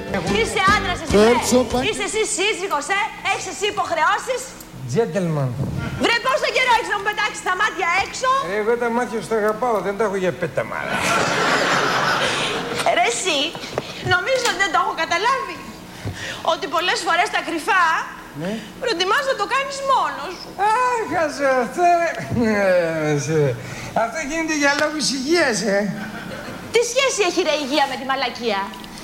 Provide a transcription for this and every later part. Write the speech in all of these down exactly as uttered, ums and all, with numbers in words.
Είσαι άντρας εσύ, ε? Είσαι εσύ σύζυγος, ε? Έχεις εσύ υποχρεώσεις? Gentleman. Βρε, πόσο καιρό έχεις να μου πετάξεις τα μάτια έξω? Ρε, εγώ τα μάτια σου τα αγαπάω, δεν τα έχω για πέταμα. Ρε εσύ, νομίζω ότι δεν το έχω καταλάβει. Ότι πολλές φορές τα κρυφά, ναι, προτιμάς να το κάνεις μόνος σου. Αχ, χάσε αυτό, ρε. Αυτό γίνεται για λόγους υγείας, ε. Τι σχέση έχει ρε υγεία με τη μαλακία?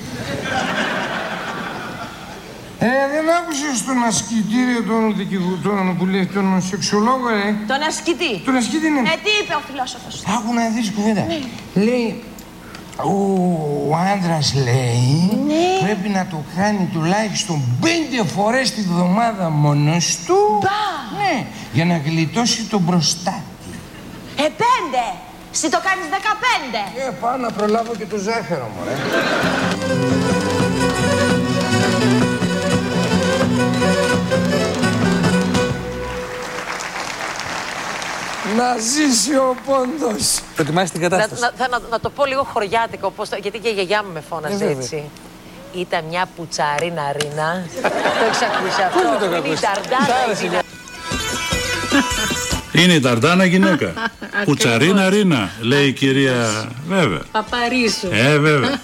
Ε, δεν άκουσες τον ασκητήριο τον δικηγούτο που λέει τον σεξολόγο, ε. Τον ασκητή. Τον ασκητή, ναι. Ε, τι είπε ο φιλόσοφος? Άκου να δεις κουβέντα. Ναι. Λέει, ο, ο άντρας λέει, ναι, πρέπει να το κάνει τουλάχιστον πέντε φορές τη βδομάδα μόνος του. Μπα! Ναι, για να γλιτώσει τον προστάτη. Ε, πέντε! Εσύ το κάνεις δεκαπέντε. Ε, πάω να προλάβω και το ζάχαρο, μωρέ. Να ζήσει ο πόντος. Προτιμάς την κατάσταση. Να, να, να, να το πω λίγο χωριάτικο, πώς, γιατί και η γιαγιά μου με φώνασε ε, έτσι. Ήταν μια πουτσαρίνα ρίνα. Το έχεις ακούσει αυτό? Πώς δεν το έχω Είναι η ακούσει? Ταρντάνα γυναίκα. Είναι η Ταρντάνα γυναίκα. Πουτσαρίνα ρίνα, λέει η κυρία. Βέβαια. Παπαρίσου. Ε, βέβαια.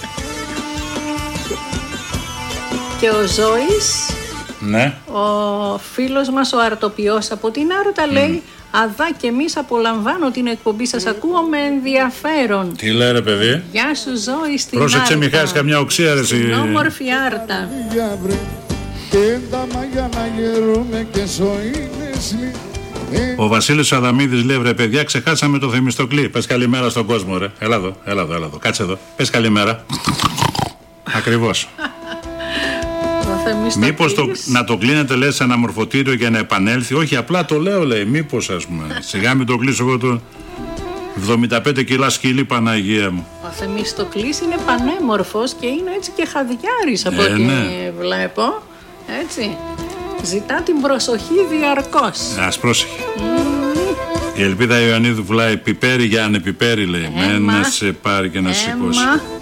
Και ο Ζώης, Ναι. ο φίλος μας ο αρτοποιός από την Άρωτα, λέει, αδά και εμείς απολαμβάνω την εκπομπή σας, ακούω με ενδιαφέρον. Τι λέει ρε παιδί? Γεια σου Ζώη στην Πρόσεξε Άρτα. μη χάσεις καμιά οξία ρε εσύ. Στην όμορφη Άρτα. Ο Βασίλης Αδαμίδης λέει ρε παιδιά ξεχάσαμε το Θεμιστοκλή. Πες καλημέρα στον κόσμο ρε. Έλα εδώ, έλα εδώ, έλα εδώ. Κάτσε εδώ. Πες καλημέρα. Ακριβώς. Μήπως το, να το κλείνετε λέει σε ένα μορφωτήριο για να επανέλθει? Όχι, απλά το λέω λέει. Μήπως ας πούμε. Σιγά μην το κλείσω εγώ το εβδομήντα πέντε κιλά σκυλί, Παναγία μου. Ο Θεμιστοκλής είναι πανέμορφος και είναι έτσι και χαδιάρης από ε, ό,τι ναι. βλέπω. Έτσι. Ζητά την προσοχή διαρκώς. Ας πρόσεχε. Mm. Η Ελπίδα Ιωαννίδου βουλάει πιπέρι για ανεπιπέρι λέει. Με να σε πάρει και να σηκώσει.